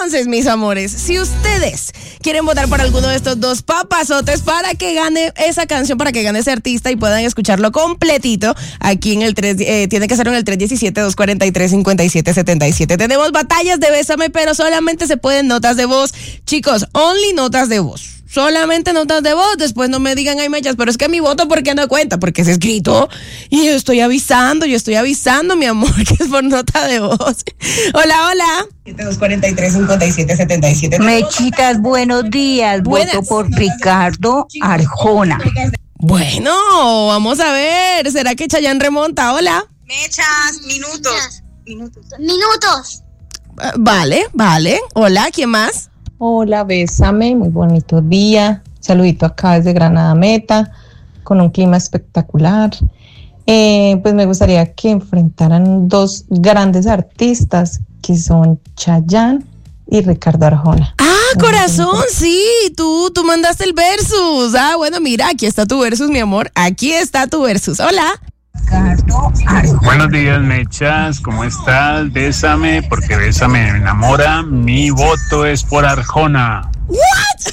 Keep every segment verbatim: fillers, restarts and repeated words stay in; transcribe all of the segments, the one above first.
Entonces, mis amores, si ustedes quieren votar por alguno de estos dos papazotes para que gane esa canción, para que gane ese artista y puedan escucharlo completito, aquí en el tres, eh, tiene que ser en el tres uno siete, dos cuatro tres, cinco siete siete siete. Tenemos batallas de Bésame, pero solamente se pueden notas de voz. Chicos, only notas de voz. Solamente notas de voz, después no me digan, ay, mechas, pero es que mi voto, ¿por qué no cuenta? Porque es escrito y yo estoy avisando, yo estoy avisando, mi amor, que es por nota de voz. Hola, hola. dos cuatro tres, cinco siete siete siete. Mechitas, buenos días. Buenas. Voto por Ricardo Arjona. Bueno, vamos a ver, ¿será que Chayanne remonta? Hola. Mechas, minutos. Minutos. Minutos. Uh, vale, vale. Hola, ¿quién más? Hola, Bésame, muy bonito día. Saludito acá desde Granada Meta, con un clima espectacular. Eh, pues me gustaría que enfrentaran dos grandes artistas que son Chayanne y Ricardo Arjona. Ah, corazón, sí, tú, tú mandaste el versus. Ah, bueno, mira, aquí está tu versus, mi amor. Aquí está tu versus. Hola. Ricardo Arjona. Buenos días, Mechas, ¿cómo estás? Bésame, porque Bésame me enamora. Mi voto es por Arjona. ¿What?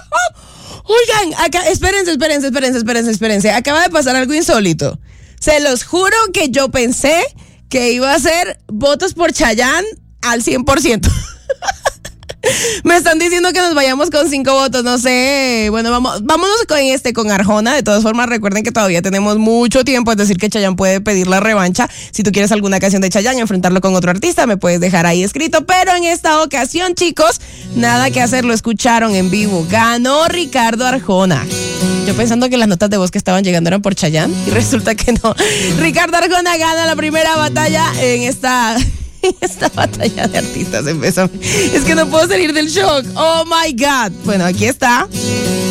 Oigan, acá, espérense, espérense, espérense, espérense, espérense. Acaba de pasar algo insólito. Se los juro que yo pensé que iba a ser votos por Chayanne al cien por ciento. Me están diciendo que nos vayamos con cinco votos, no sé. Bueno, vamos, vámonos con este, con Arjona. De todas formas, recuerden que todavía tenemos mucho tiempo, es decir, que Chayanne puede pedir la revancha. Si tú quieres alguna canción de Chayanne y enfrentarlo con otro artista, me puedes dejar ahí escrito. Pero en esta ocasión, chicos, nada que hacer, lo escucharon en vivo. Ganó Ricardo Arjona. Yo pensando que las notas de voz que estaban llegando eran por Chayanne y resulta que no. Ricardo Arjona gana la primera batalla en esta... esta batalla de artistas en Bésame. Es que no puedo salir del shock. Oh my God. Bueno, aquí está.